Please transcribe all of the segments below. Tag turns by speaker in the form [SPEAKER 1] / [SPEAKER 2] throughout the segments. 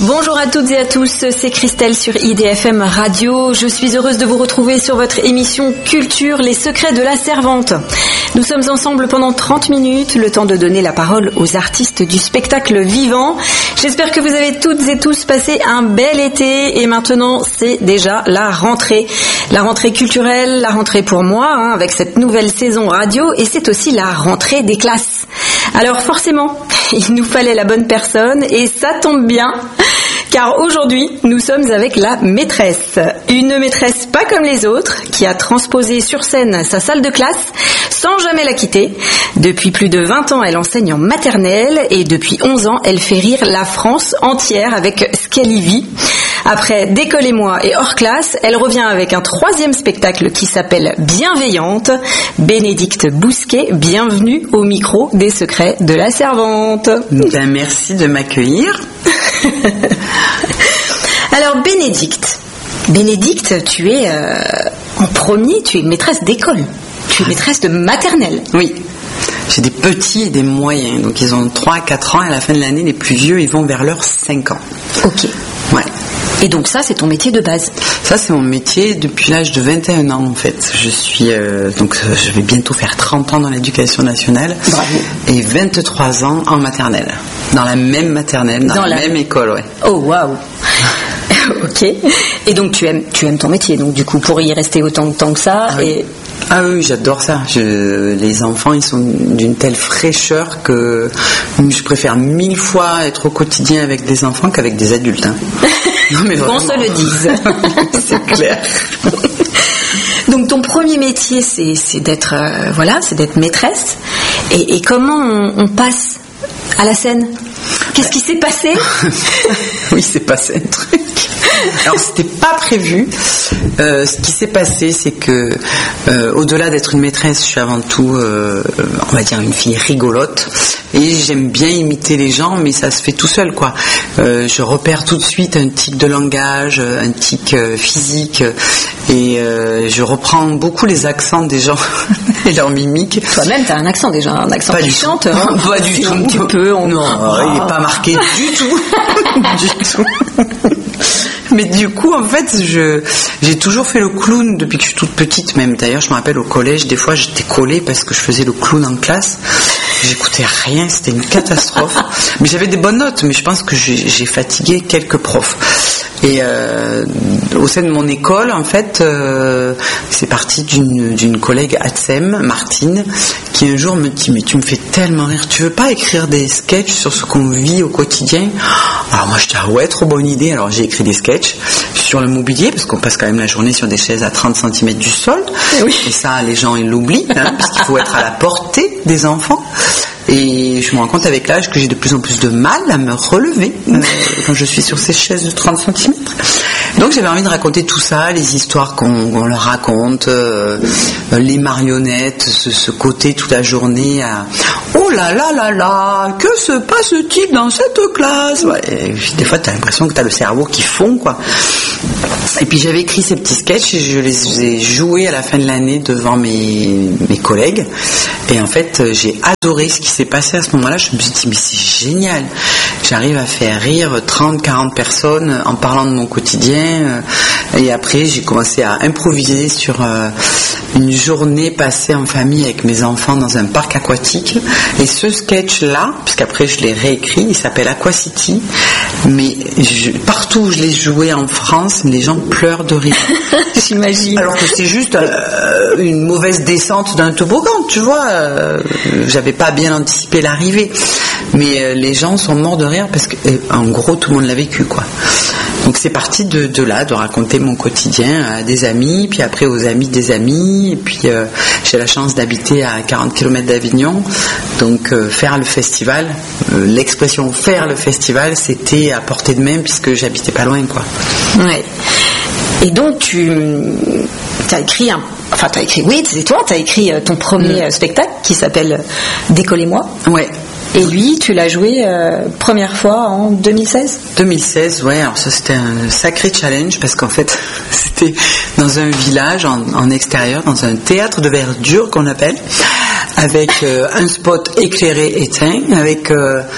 [SPEAKER 1] Bonjour à toutes et à tous, c'est Christelle sur IDFM Radio. Je suis heureuse de vous retrouver sur votre émission Culture, les secrets de la servante. Nous sommes ensemble pendant 30 minutes, le temps de donner la parole aux artistes du spectacle vivant. J'espère que vous avez toutes et tous passé un bel été et maintenant c'est déjà la rentrée. La rentrée culturelle, la rentrée pour moi, avec cette nouvelle saison radio, et c'est aussi la rentrée des classes. Alors forcément, il nous fallait la bonne personne et ça tombe bien. Car aujourd'hui, nous sommes avec la maîtresse. Une maîtresse pas comme les autres, qui a transposé sur scène sa salle de classe sans jamais la quitter. Depuis plus de 20 ans, elle enseigne en maternelle et depuis 11 ans, elle fait rire la France entière avec ce qu'elle y vit. Après Décollez-moi et Hors classe, elle revient avec un 3e spectacle qui s'appelle Bienveillante. Bénédicte Bousquet, bienvenue au micro des secrets de la servante.
[SPEAKER 2] Ben, merci de m'accueillir.
[SPEAKER 1] Alors Bénédicte, tu es en premier, tu es maîtresse d'école, tu es maîtresse de maternelle.
[SPEAKER 2] Oui, j'ai des petits et des moyens, donc ils ont 3 à 4 ans et à la fin de l'année, les plus vieux, ils vont vers leurs 5 ans.
[SPEAKER 1] Ok.
[SPEAKER 2] Ouais.
[SPEAKER 1] Et donc ça, c'est ton métier de base?
[SPEAKER 2] Ça, c'est mon métier depuis l'âge de 21 ans, en fait. Je vais bientôt faire 30 ans dans l'éducation nationale.
[SPEAKER 1] Bravo.
[SPEAKER 2] Et 23 ans en maternelle. Dans la même maternelle, dans la même école, ouais.
[SPEAKER 1] Oh, waouh. Ok. Et donc, tu aimes ton métier, donc du coup, pour y rester autant de temps que ça.
[SPEAKER 2] Ah oui. Ah oui, j'adore ça. Les enfants, ils sont d'une telle fraîcheur que je préfère 1000 fois être au quotidien avec des enfants qu'avec des adultes. Hein. Non, mais
[SPEAKER 1] qu'on se le dise.
[SPEAKER 2] C'est clair.
[SPEAKER 1] Donc ton premier métier, c'est d'être maîtresse. Et comment on passe à la scène? Qu'est-ce qui s'est passé?
[SPEAKER 2] Oui, c'est passé un truc. Alors, c'était pas prévu. Ce qui s'est passé, c'est que au-delà d'être une maîtresse, je suis avant tout, on va dire, une fille rigolote. Et j'aime bien imiter les gens, mais ça se fait tout seul, quoi. Je repère tout de suite un tic de langage, un tic physique, et je reprends beaucoup les accents des gens et leurs mimiques.
[SPEAKER 1] Toi-même, t'as un accent déjà, un accent qui chante. Hein.
[SPEAKER 2] Pas du tout.
[SPEAKER 1] Un petit peu.
[SPEAKER 2] Non, il n'est pas marqué du tout. Du tout. Mais du coup, en fait, j'ai toujours fait le clown depuis que je suis toute petite. Même d'ailleurs, je me rappelle au collège, des fois, j'étais collée parce que je faisais le clown en classe. J'écoutais rien, c'était une catastrophe. Mais j'avais des bonnes notes, mais je pense que j'ai fatigué quelques profs. Et au sein de mon école, en fait, c'est parti d'une collègue ATSEM, Martine, qui un jour me dit: mais tu me fais tellement rire, tu veux pas écrire des sketchs sur ce qu'on vit au quotidien? Alors moi je dis: ah ouais, trop bonne idée. Alors j'ai écrit des sketchs sur le mobilier, parce qu'on passe quand même la journée sur des chaises à 30 cm du sol.
[SPEAKER 1] Oui.
[SPEAKER 2] Et ça, les gens ils l'oublient, parce qu'il faut être à la portée des enfants. Et je me rends compte avec l'âge que j'ai de plus en plus de mal à me relever quand je suis sur ces chaises de 30 cm. Donc j'avais envie de raconter tout ça, les histoires qu'on leur raconte, les marionnettes, ce côté toute la journée à « Oh là là là là, que se passe-t-il dans cette classe ?» Ouais, des fois tu as l'impression que tu as le cerveau qui fond, quoi. Et puis j'avais écrit ces petits sketchs et je les ai joués à la fin de l'année devant mes collègues. Et en fait, j'ai adoré ce qui s'est passé à ce moment-là. Je me suis dit: mais c'est génial. J'arrive à faire rire 30, 40 personnes en parlant de mon quotidien. Et après, j'ai commencé à improviser sur une journée passée en famille avec mes enfants dans un parc aquatique. Et ce sketch-là, puisqu'après je l'ai réécrit, il s'appelle Aquacity. Mais partout où je l'ai joué en France, les gens pleurent de rire.
[SPEAKER 1] J'imagine.
[SPEAKER 2] Alors que c'est juste une mauvaise descente d'un toboggan, tu vois. J'avais pas bien anticipé l'arrivée. Mais les gens sont morts de rire parce que, en gros, tout le monde l'a vécu, quoi. Donc c'est parti de là, de raconter mon quotidien à des amis, puis après aux amis des amis. Et puis j'ai la chance d'habiter à 40 km d'Avignon. Donc faire le festival, l'expression faire le festival, c'était à portée de main puisque j'habitais pas loin, quoi.
[SPEAKER 1] Ouais. Et donc tu as écrit t'as écrit ton premier spectacle qui s'appelle Décollez-moi.
[SPEAKER 2] Ouais.
[SPEAKER 1] Et lui, tu l'as joué première fois en 2016 ?
[SPEAKER 2] 2016, ouais. Alors ça, c'était un sacré challenge parce qu'en fait, c'était dans un village en extérieur, dans un théâtre de verdure qu'on appelle, avec un spot éclairé éteint, avec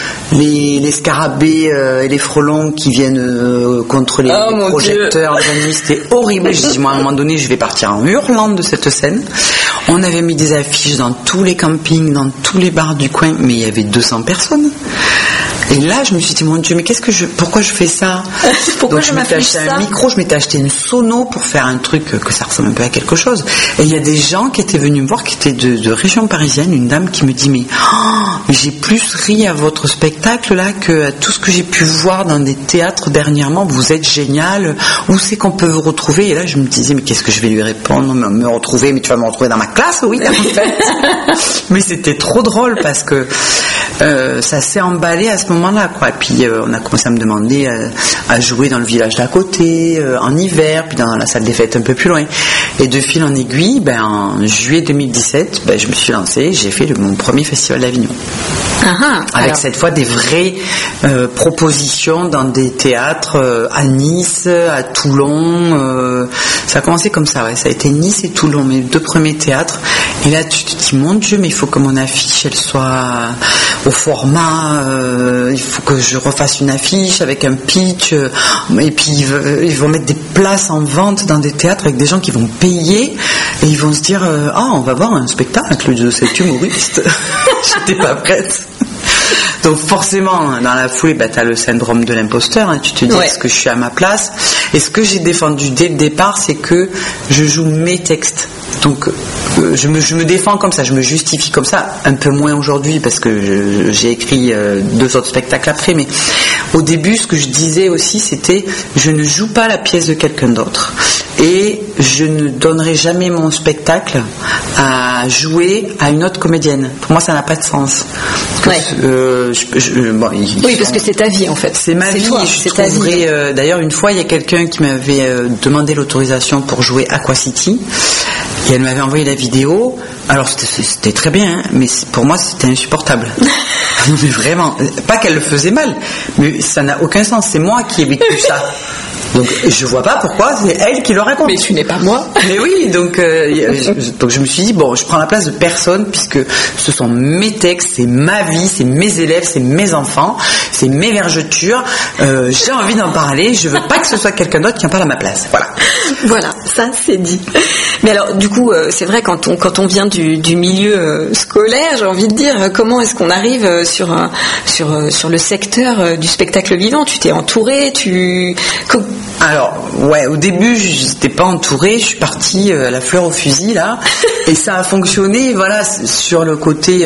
[SPEAKER 2] les scarabées et les frelons qui viennent contre les projecteurs de la nuit. C'était horrible. J'ai dit, moi, à un moment donné, je vais partir en hurlant de cette scène. On avait mis des affiches dans tous les campings, dans tous les bars du coin, mais il y avait 200 personnes. Et là, je me suis dit, mon Dieu, mais pourquoi je fais ça?
[SPEAKER 1] Pourquoi
[SPEAKER 2] Donc, je m'étais acheté un micro, je m'étais acheté une sono pour faire un truc que ça ressemble un peu à quelque chose. Et il y a des gens qui étaient venus me voir, qui étaient de région parisienne, une dame qui me dit, mais j'ai plus ri à votre spectacle là que à tout ce que j'ai pu voir dans des théâtres dernièrement. Vous êtes génial. Où c'est qu'on peut vous retrouver? Et là, je me disais, mais qu'est-ce que je vais lui répondre? Me retrouver, mais tu vas me retrouver dans ma classe? Oui, en fait. Mais c'était trop drôle parce que ça s'est emballé à ce moment-là, quoi. Et puis on a commencé à me demander à jouer dans le village d'à côté, en hiver, puis dans la salle des fêtes un peu plus loin. Et de fil en aiguille, en juillet 2017, je me suis lancée, j'ai fait mon premier festival d'Avignon. Avec cette fois des vraies propositions dans des théâtres à Nice, à Toulon. Ça a commencé comme ça, ouais. Ça a été Nice et Toulon, mes 2 premiers théâtres. Et là, tu te dis, mon Dieu, mais il faut que mon affiche, elle soit au format. Il faut que je refasse une affiche avec un pitch. Et puis, ils vont mettre des places en vente dans des théâtres avec des gens qui vont payer. Et ils vont se dire, on va voir un spectacle de cet humoriste. J'étais pas prête. Donc forcément, dans la foulée, tu as le syndrome de l'imposteur. Tu te dis, est-ce que je suis à ma place? Et ce que j'ai défendu dès le départ, c'est que je joue mes textes. Donc je me défends comme ça, je me justifie comme ça, un peu moins aujourd'hui parce que j'ai écrit 2 autres spectacles après, mais au début, ce que je disais aussi, c'était je ne joue pas la pièce de quelqu'un d'autre. Et je ne donnerai jamais mon spectacle à jouer à une autre comédienne. Pour moi, ça n'a pas de sens.
[SPEAKER 1] Parce que c'est ta vie en fait.
[SPEAKER 2] C'est ma vie.
[SPEAKER 1] Toi,
[SPEAKER 2] je trouverais, d'ailleurs, une fois, il y a quelqu'un qui m'avait demandé l'autorisation pour jouer Aqua City. Et elle m'avait envoyé la vidéo. Alors c'était très bien, mais pour moi c'était insupportable. Mais vraiment, pas qu'elle le faisait mal, mais ça n'a aucun sens. C'est moi qui ai vécu ça. Donc je vois pas pourquoi c'est elle qui le raconte.
[SPEAKER 1] Mais tu n'es pas moi.
[SPEAKER 2] Mais oui, donc je me suis dit je prends la place de personne puisque ce sont mes textes, c'est ma vie, c'est mes élèves, c'est mes enfants, c'est mes vergetures. J'ai envie d'en parler. Je veux pas que ce soit quelqu'un d'autre qui en parle à ma place. Voilà.
[SPEAKER 1] Voilà, ça c'est dit. Mais alors du coup, c'est vrai quand on vient du milieu scolaire, j'ai envie de dire, comment est-ce qu'on arrive sur le secteur du spectacle vivant? Tu t'es entouré,
[SPEAKER 2] Alors, au début, je n'étais pas entourée, je suis partie à la fleur au fusil, là, et ça a fonctionné, voilà, sur le côté,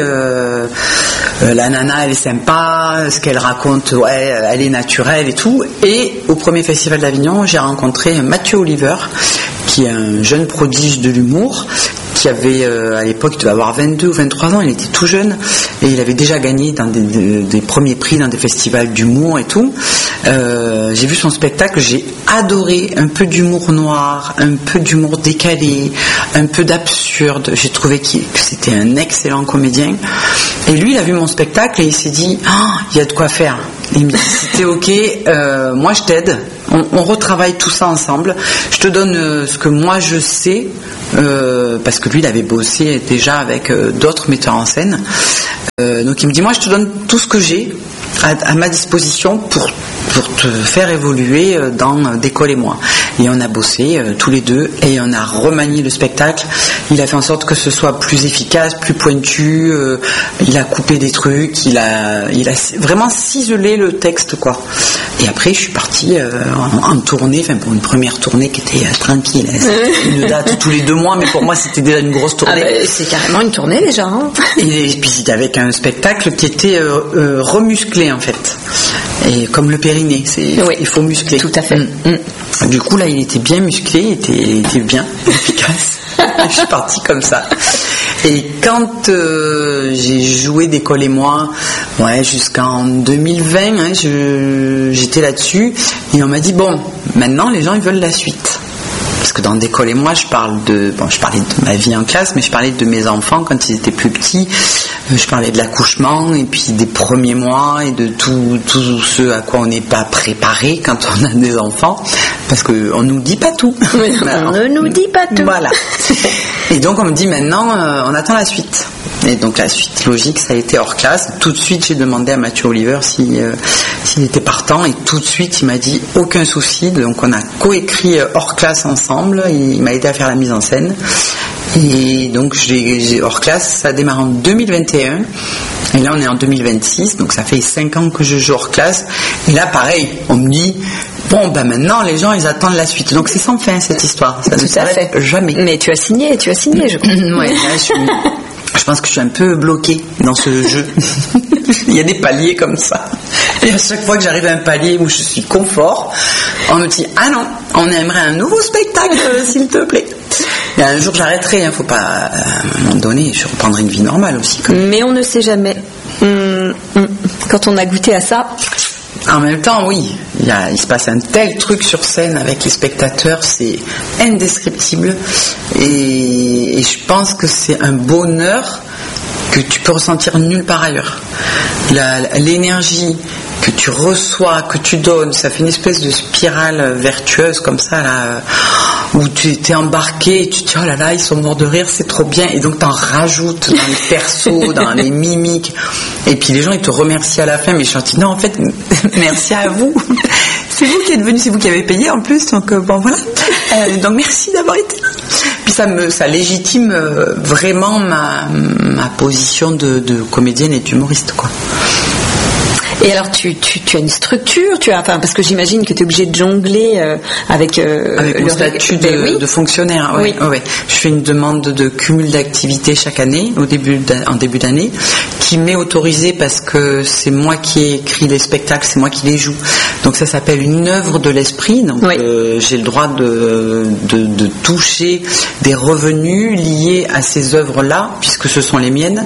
[SPEAKER 2] la nana, elle est sympa, ce qu'elle raconte, elle est naturelle et tout, et au premier festival d'Avignon, j'ai rencontré Mathieu Oliver, qui est un jeune prodige de l'humour, qui avait, à l'époque, il devait avoir 22 ou 23 ans, il était tout jeune, et il avait déjà gagné dans des premiers prix dans des festivals d'humour et tout. J'ai vu son spectacle, j'ai adoré, un peu d'humour noir, un peu d'humour décalé, un peu d'absurde. J'ai trouvé que c'était un excellent comédien. Et lui, il a vu mon spectacle et il s'est dit, il y a de quoi faire. Il me dit, si t'es ok, moi je t'aide. On retravaille tout ça ensemble. Je te donne ce que moi je sais, parce que lui, il avait bossé déjà avec d'autres metteurs en scène. Donc il me dit, moi je te donne tout ce que j'ai à ma disposition pour te faire évoluer dans Décolle et moi. Et on a bossé tous les deux et on a remanié le spectacle. Il a fait en sorte que ce soit plus efficace, plus pointu. Il a coupé des trucs, il a vraiment ciselé le texte, quoi. Et après, je suis partie en tournée, pour une première tournée qui était tranquille. C'était une date tous les 2 mois, mais pour moi, c'était déjà une grosse tournée.
[SPEAKER 1] C'est carrément une tournée déjà. Hein.
[SPEAKER 2] Et puis, c'était avec un spectacle qui était remusclé, en fait. Et comme le périnée, il faut muscler.
[SPEAKER 1] Tout à fait.
[SPEAKER 2] Du coup, là, il était bien musclé, il était bien efficace. Je suis partie comme ça. Et quand j'ai joué Décolle et moi, jusqu'en 2020, j'étais là-dessus. Et on m'a dit, maintenant, les gens, ils veulent la suite. Parce que dans Décolle et moi, je parlais de ma vie en classe, mais je parlais de mes enfants quand ils étaient plus petits. Je parlais de l'accouchement et puis des premiers mois et de tout ce à quoi on n'est pas préparé quand on a des enfants, parce qu'on nous dit pas tout.
[SPEAKER 1] On ne nous dit pas tout.
[SPEAKER 2] Voilà. Et donc on me dit maintenant, on attend la suite. Et donc la suite logique, ça a été hors classe. Tout de suite, j'ai demandé à Mathieu Oliver s'il était partant, et tout de suite, il m'a dit aucun souci. Donc on a coécrit hors classe ensemble. Il m'a aidé à faire la mise en scène. Et donc j'ai hors classe, ça a démarré en 2021. Et là, on est en 2026, donc ça fait 5 ans que je joue hors classe. Et là, pareil, on me dit, bon, maintenant, les gens, ils attendent la suite. Donc c'est sans fin, cette histoire. Ça ne s'arrête jamais.
[SPEAKER 1] Mais tu as signé, je crois.
[SPEAKER 2] Ouais, là, je pense que je suis un peu bloquée dans ce jeu. Il y a des paliers comme ça. Et à chaque fois que j'arrive à un palier où je suis confort, on me dit, ah non, on aimerait un nouveau spectacle, s'il te plaît. Et un jour j'arrêterai, faut pas, à un moment donné, je reprendrai une vie normale aussi.
[SPEAKER 1] Mais on ne sait jamais. Quand on a goûté à ça.
[SPEAKER 2] En même temps, oui, il se passe un tel truc sur scène avec les spectateurs, c'est indescriptible. Et je pense que c'est un bonheur que tu peux ressentir nulle part ailleurs. L'énergie que tu reçois, que tu donnes, ça fait une espèce de spirale vertueuse comme ça, là, où tu t'es embarqué et tu te dis, oh là là, ils sont morts de rire, c'est trop bien. Et donc t'en rajoutes dans les persos, dans les mimiques. Et puis les gens, ils te remercient à la fin, mais je leur dis, non, en fait, merci à vous. C'est vous qui êtes venus, c'est vous qui avez payé en plus, donc bon voilà. Donc merci d'avoir été là. Puis ça légitime vraiment ma position de comédienne et d'humoriste, quoi.
[SPEAKER 1] Et alors tu as une structure, parce que j'imagine que tu es obligé de jongler avec
[SPEAKER 2] mon statut de fonctionnaire. Ouais, oui. Ouais. Je fais une demande de cumul d'activités chaque année, en début d'année, qui m'est autorisée parce que c'est moi qui ai écrit les spectacles, c'est moi qui les joue. Donc ça s'appelle une œuvre de l'esprit. Donc j'ai le droit de toucher des revenus liés à ces œuvres-là, puisque ce sont les miennes.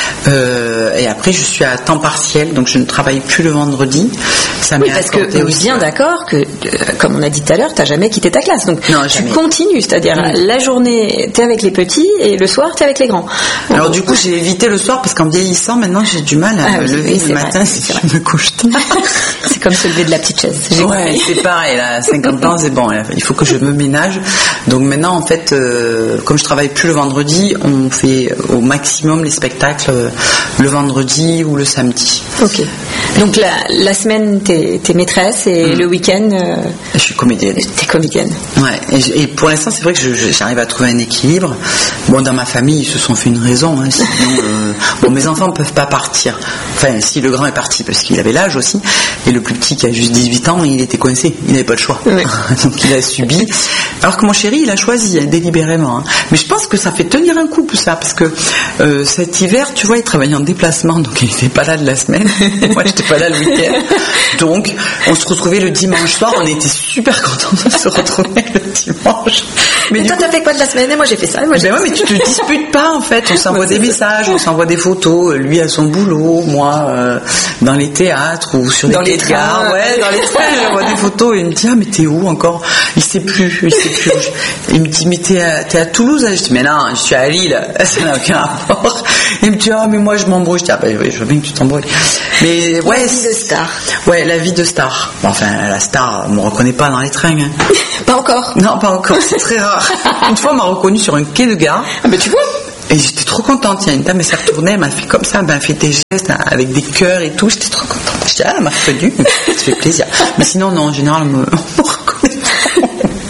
[SPEAKER 2] Et après je suis à temps partiel, donc je ne travaille plus le vendredi. Ça m'est
[SPEAKER 1] parce que on est bien d'accord que, comme on a dit tout à l'heure, tu n'as jamais quitté ta classe. Donc non, tu continues, c'est-à-dire la journée, tu es avec les petits et le soir, tu es avec les grands.
[SPEAKER 2] Alors du coup, j'ai évité le soir parce qu'en vieillissant, maintenant, j'ai du mal à me lever le matin si je me couche tard.
[SPEAKER 1] C'est comme se lever de la petite chaise.
[SPEAKER 2] Ouais, c'est pareil. Là, à 50 ans, c'est bon. Là, il faut que je me ménage. Donc maintenant, en fait, comme je travaille plus le vendredi, on fait au maximum les spectacles le vendredi ou le samedi.
[SPEAKER 1] Ok. Donc la semaine, t'es maîtresse et le week-end...
[SPEAKER 2] Je suis comédienne.
[SPEAKER 1] T'es comédienne.
[SPEAKER 2] Ouais. Et pour l'instant, c'est vrai que j'arrive à trouver un équilibre. Bon, dans ma famille, ils se sont fait une raison. Hein, sinon, mes enfants ne peuvent pas partir. Enfin, si le grand est parti, parce qu'il avait l'âge aussi. Et le plus petit, qui a juste 18 ans, il était coincé. Il n'avait pas le choix. Oui. Donc il a subi. Alors que mon chéri, il a choisi délibérément. Hein. Mais je pense que ça fait tenir un couple, ça. Parce que cet hiver, tu vois, il travaillait en déplacement. Donc il n'était pas là de la semaine. Moi, j'étais pas là le week-end. Donc, on se retrouvait le dimanche soir. On était super contents de se retrouver le dimanche.
[SPEAKER 1] Mais toi, t'as fait quoi de la semaine? Et moi, j'ai fait ça. Et moi,
[SPEAKER 2] mais tu te disputes pas, en fait. On s'envoie des messages, on s'envoie des photos. Lui à son boulot, moi dans les théâtres ou sur les gares. Ouais, dans les trains, j'envoie des photos. Et il me dit, ah, mais t'es où encore? Il sait plus. Il me dit, mais t'es à Toulouse? Je dis, mais non, je suis à Lille. Ça n'a aucun rapport. Il me dit, ah, mais moi, je m'embrouille. Je dis, ah, bah, oui, je veux bien que tu t'embrouilles. Mais ouais,
[SPEAKER 1] la vie de star.
[SPEAKER 2] Ouais, la vie de star. Enfin, la star, on me reconnaît pas dans les trains. Hein.
[SPEAKER 1] Pas encore.
[SPEAKER 2] Non, pas encore. C'est très rare. Une fois, on m'a reconnu sur un quai de gare.
[SPEAKER 1] Ah, mais tu vois.
[SPEAKER 2] Et j'étais trop contente. Il y a une dame, elle s'est retournée, elle m'a fait comme ça, elle m'a fait des gestes avec des cœurs et tout. J'étais trop contente. Je dis, ah, elle m'a reconnu. Ça fait plaisir. Mais sinon, non, en général, on me reconnaît pas.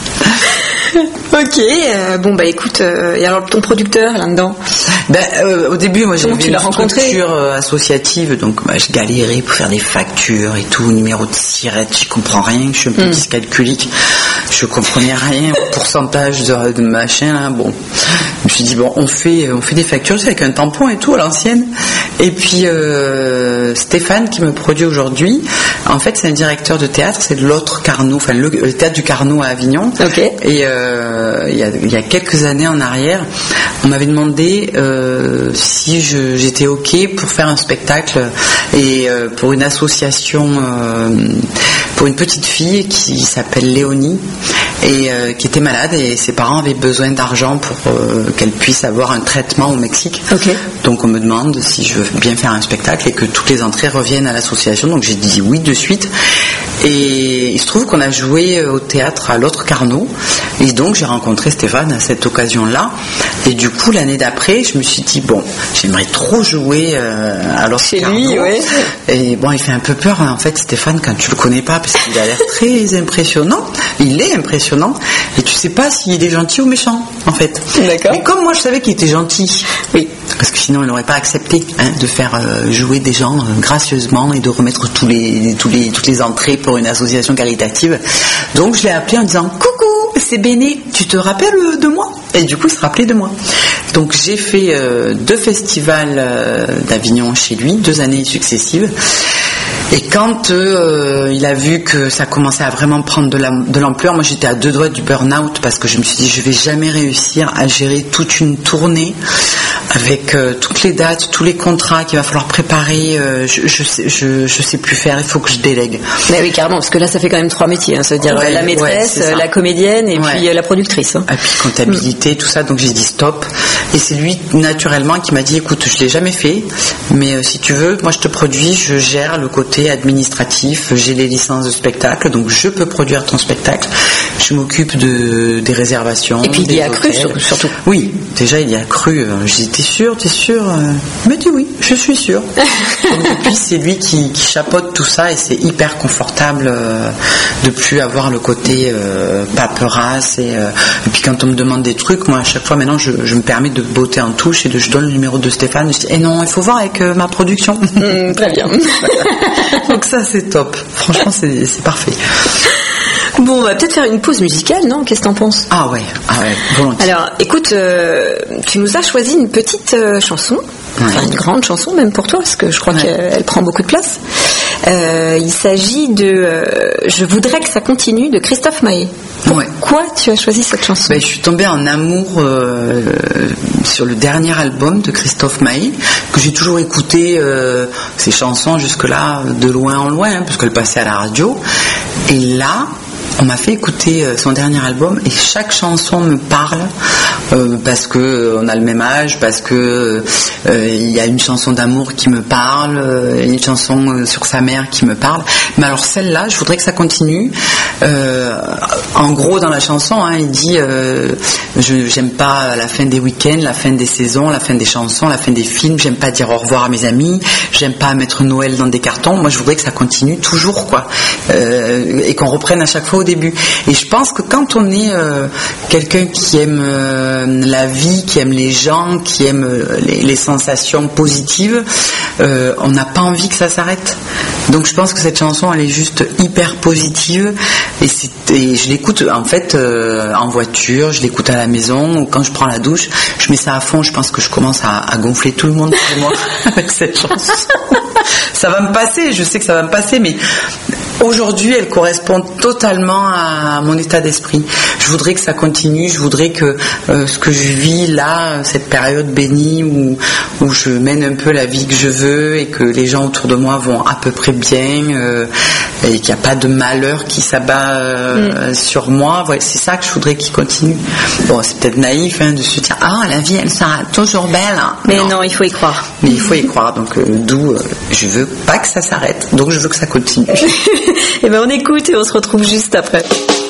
[SPEAKER 1] Ok, écoute, et alors ton producteur là-dedans?
[SPEAKER 2] Au début, moi j'avais une
[SPEAKER 1] rencontré
[SPEAKER 2] structure associative, donc je galérais pour faire des factures et tout, numéro de sirette, j'y comprends rien, je suis un peu dyscalculique, je comprenais rien au pourcentage de machin, là. Bon, je me suis dit, bon, on fait des factures avec un tampon et tout à l'ancienne, et puis Stéphane qui me produit aujourd'hui, en fait c'est un directeur de théâtre, c'est de l'autre Carnot, enfin le théâtre du Carnot à Avignon.
[SPEAKER 1] Ok.
[SPEAKER 2] Et il y a quelques années en arrière, on m'avait demandé si j'étais ok pour faire un spectacle et pour une association, pour une petite fille qui s'appelle Léonie et qui était malade et ses parents avaient besoin d'argent pour qu'elle puisse avoir un traitement au Mexique.
[SPEAKER 1] Okay.
[SPEAKER 2] Donc on me demande si je veux bien faire un spectacle et que toutes les entrées reviennent à l'association. Donc j'ai dit oui de suite. Et il se trouve qu'on a joué au théâtre à l'autre Carnot Et donc j'ai rencontré Stéphane à cette occasion-là. Et du coup, l'année d'après, je me suis dit, bon, j'aimerais trop jouer à l'Oscar.
[SPEAKER 1] Chez lui, ouais.
[SPEAKER 2] Et bon, il fait un peu peur, en fait, Stéphane, quand tu le connais pas, parce qu'il a l'air très impressionnant. Il est impressionnant. Et tu sais pas s'il est gentil ou méchant, en fait.
[SPEAKER 1] D'accord.
[SPEAKER 2] Mais comme moi, je savais qu'il était gentil.
[SPEAKER 1] Oui.
[SPEAKER 2] Parce que sinon, il n'aurait pas accepté de faire jouer des gens gracieusement et de remettre toutes les entrées pour une association caritative. Donc, je l'ai appelé en disant, coucou, c'est Béné, tu te rappelles de moi? Et du coup, il se rappelait de moi. Donc, j'ai fait 2 festivals d'Avignon chez lui, 2 années successives. Et quand il a vu que ça commençait à vraiment prendre de l'ampleur, moi j'étais à 2 doigts du burn-out parce que je me suis dit je vais jamais réussir à gérer toute une tournée avec toutes les dates, tous les contrats qu'il va falloir préparer. Je sais plus faire, il faut que je délègue.
[SPEAKER 1] Mais oui, carrément, parce que là ça fait quand même 3 métiers, c'est-à-dire la maîtresse, la comédienne et puis la productrice.
[SPEAKER 2] Et puis comptabilité, tout ça, donc j'ai dit stop. Et c'est lui naturellement qui m'a dit écoute, je l'ai jamais fait, mais si tu veux, moi je te produis, je gère le côté administratif, j'ai les licences de spectacle, donc je peux produire ton spectacle. Je m'occupe des réservations.
[SPEAKER 1] Et puis il y a cru surtout.
[SPEAKER 2] Oui, déjà il y a cru. J'ai dit t'es sûr? Il m'a dit oui, je suis sûr. Donc depuis c'est lui qui chapeaute tout ça et c'est hyper confortable de plus avoir le côté paperasse et puis quand on me demande des trucs, moi à chaque fois maintenant je me permets de botter en touche et je donne le numéro de Stéphane. Je dis non, il faut voir avec ma production.
[SPEAKER 1] Très bien.
[SPEAKER 2] Donc ça c'est top, franchement c'est parfait.
[SPEAKER 1] Bon, on va peut-être faire une pause musicale, non? Qu'est-ce que t'en penses?
[SPEAKER 2] Ah ouais, volontiers.
[SPEAKER 1] Alors, écoute, tu nous as choisi une petite chanson, enfin une grande chanson même pour toi, parce que je crois qu'elle prend beaucoup de place. Il s'agit de Je voudrais que ça continue de Christophe Maé. Pourquoi tu as choisi cette chanson?
[SPEAKER 2] Je suis tombée en amour sur le dernier album de Christophe Maé, que j'ai toujours écouté ses chansons jusque-là de loin en loin, parce qu'elle passait à la radio. Et là, on m'a fait écouter son dernier album et chaque chanson me parle parce que on a le même âge, parce que il y a une chanson d'amour qui me parle, une chanson sur sa mère qui me parle. Mais alors celle-là, je voudrais que ça continue. En gros, dans la chanson, il dit j'aime pas la fin des week-ends, la fin des saisons, la fin des chansons, la fin des films. J'aime pas dire au revoir à mes amis. J'aime pas mettre Noël dans des cartons. Moi, je voudrais que ça continue toujours, quoi, et qu'on reprenne à chaque fois au début. Et je pense que quand on est quelqu'un qui aime la vie, qui aime les gens, qui aime les sensations positives, on n'a pas envie que ça s'arrête. Donc je pense que cette chanson elle est juste hyper positive et je l'écoute en fait en voiture, je l'écoute à la maison ou quand je prends la douche, je mets ça à fond. Je pense que je commence à gonfler tout le monde chez moi avec cette chanson. Ça va me passer, je sais que ça va me passer, mais aujourd'hui, elle correspond totalement à mon état d'esprit. Je voudrais que ça continue, je voudrais que ce que je vis là, cette période bénie où je mène un peu la vie que je veux et que les gens autour de moi vont à peu près bien et qu'il n'y a pas de malheur qui s'abat sur moi. Ouais, c'est ça que je voudrais qu'il continue. Bon, c'est peut-être naïf de se dire « Ah, la vie, elle sera toujours belle. »
[SPEAKER 1] Mais non, il faut y croire.
[SPEAKER 2] Mais il faut y croire, donc d'où je veux pas que ça s'arrête, donc je veux que ça continue.
[SPEAKER 1] Et on écoute et on se retrouve juste après.